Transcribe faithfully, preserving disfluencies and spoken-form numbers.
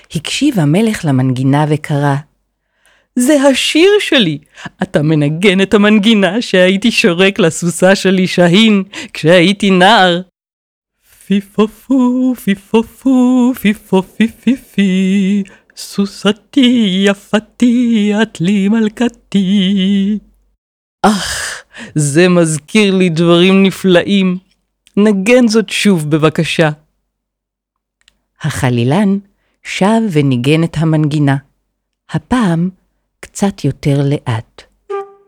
הקשיב המלך למנגינה וקרא, זה השיר שלי, אתה מנגן את המנגינה שהייתי שורק לסוסה שלי שהין כשהייתי נער. פיפופו, פיפופו, פיפופיפיפי, סוסתי יפתי, את לי מלכתי. אך, זה מזכיר לי דברים נפלאים. נגן זאת שוב בבקשה. החלילן שב וניגן את המנגינה, הפעם קצת יותר לאט.